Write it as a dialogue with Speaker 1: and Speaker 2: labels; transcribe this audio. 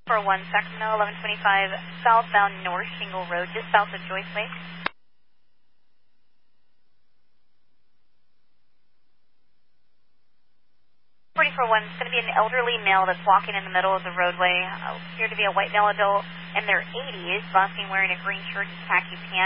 Speaker 1: 41 Sacramento, 1125 southbound North Shingle Road, just south of Joyce Lake. 441 is going to be an elderly male that's walking in the middle of the roadway. Appear to be a white male adult in their 80s, busking, wearing a green shirt and khaki pants.